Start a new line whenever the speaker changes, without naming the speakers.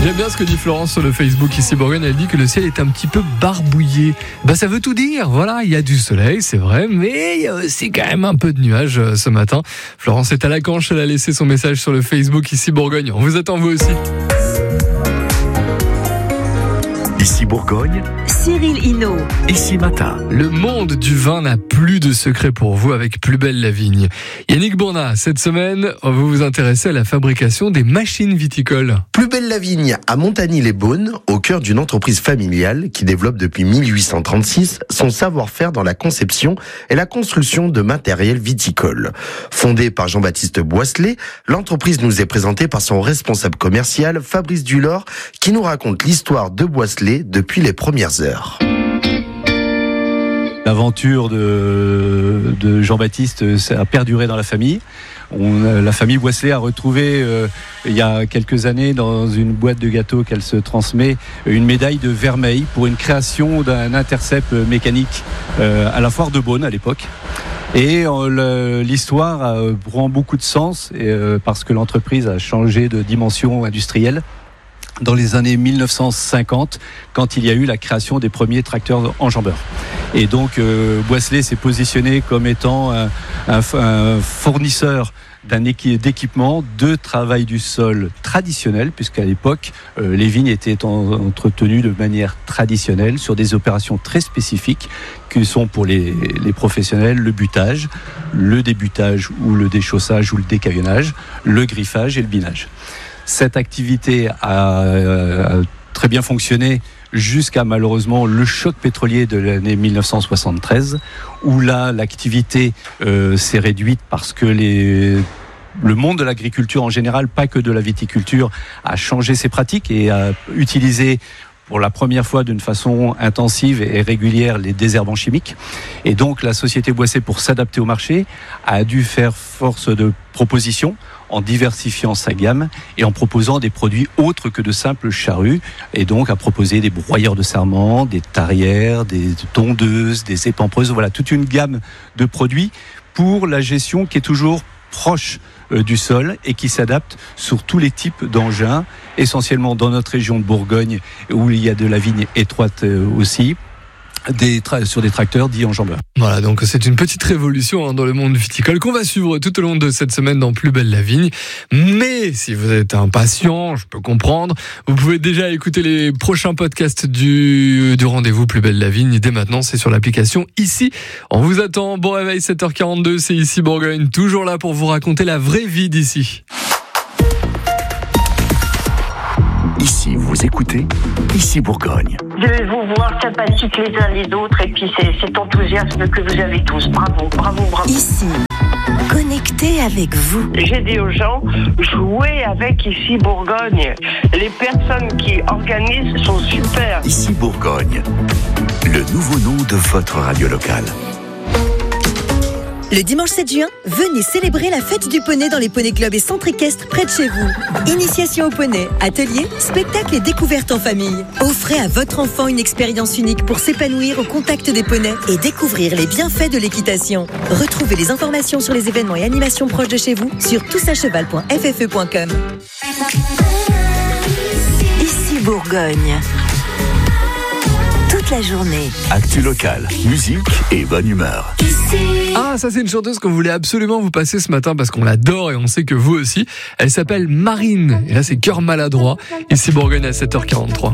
J'aime bien ce que dit Florence sur le Facebook ici Bourgogne. Elle dit que le ciel est un petit peu barbouillé. Ça veut tout dire. Voilà, il y a du soleil, c'est vrai, mais il y a aussi quand même un peu de nuages ce matin. Florence est à la canche, elle a laissé son message sur le Facebook ici Bourgogne. On vous attend vous aussi.
Ici Bourgogne,
Cyril Hinault.
Ici Matin.
Le monde du vin n'a plus de secret pour vous avec Plus belle la vigne. Yannick Bournat, cette semaine, vous vous intéressez à la fabrication des machines viticoles.
Plus belle la vigne à Montagny-les-Beaunes, au cœur d'une entreprise familiale qui développe depuis 1836 son savoir-faire dans la conception et la construction de matériel viticole. Fondée par Jean-Baptiste Boisselet, l'entreprise nous est présentée par son responsable commercial, Fabrice Dulor, qui nous raconte l'histoire de Boisselet depuis les premières heures.
L'aventure de Jean-Baptiste a perduré dans la famille. La famille Boisselet a retrouvé il y a quelques années dans une boîte de gâteaux qu'elle se transmet une médaille de vermeil pour une création d'un intercept mécanique à la foire de Beaune à l'époque. Et l'histoire prend beaucoup de sens parce que l'entreprise a changé de dimension industrielle dans les années 1950, quand il y a eu la création des premiers tracteurs enjambeurs. Et donc Boisselet s'est positionné comme étant un fournisseur d'équipements de travail du sol traditionnel, puisqu'à l'époque, les vignes étaient entretenues de manière traditionnelle sur des opérations très spécifiques qui sont pour les professionnels le butage, le débutage ou le déchaussage ou le décaillonnage, le griffage et le binage. Cette activité a très bien fonctionné jusqu'à malheureusement le choc pétrolier de l'année 1973, où là l'activité s'est réduite parce que le monde de l'agriculture en général, pas que de la viticulture, a changé ses pratiques et a utilisé pour la première fois d'une façon intensive et régulière les désherbants chimiques. Et donc la société Boisselet, pour s'adapter au marché, a dû faire force de proposition en diversifiant sa gamme et en proposant des produits autres que de simples charrues, et donc à proposer des broyeurs de sarments, des tarières, des tondeuses, des épampeuses, voilà, toute une gamme de produits pour la gestion qui est toujours proche du sol et qui s'adapte sur tous les types d'engins, essentiellement dans notre région de Bourgogne où il y a de la vigne étroite aussi, sur des tracteurs dits enjambeurs.
Voilà, donc c'est une petite révolution dans le monde viticole qu'on va suivre tout au long de cette semaine dans Plus belle la vigne. Mais si vous êtes impatient, je peux comprendre, vous pouvez déjà écouter les prochains podcasts du rendez-vous Plus belle la vigne. Dès maintenant, c'est sur l'application Ici. On vous attend. Bon réveil, 7h42, c'est Ici Bourgogne, toujours là pour vous raconter la vraie vie d'ici.
Ici vous écoutez, Ici Bourgogne.
De vous voir sympathiques les uns les autres et puis cet enthousiasme que vous avez tous. Bravo, bravo, bravo.
Ici, connecté avec vous.
J'ai dit aux gens, jouez avec Ici Bourgogne. Les personnes qui organisent sont super.
Ici Bourgogne, le nouveau nom de votre radio locale.
Le dimanche 7 juin, venez célébrer la fête du poney dans les poneys clubs et centres équestres près de chez vous. Initiation au poney, ateliers, spectacles et découvertes en famille. Offrez à votre enfant une expérience unique pour s'épanouir au contact des poneys et découvrir les bienfaits de l'équitation. Retrouvez les informations sur les événements et animations proches de chez vous sur toutsacheval.ffe.com. Ici Bourgogne. Toute la journée.
Actu locale, musique et bonne humeur.
Ah, ça c'est une chanteuse qu'on voulait absolument vous passer ce matin parce qu'on l'adore et on sait que vous aussi. Elle s'appelle Marine. Et là c'est Cœur maladroit. Ici Bourgogne à 7h43.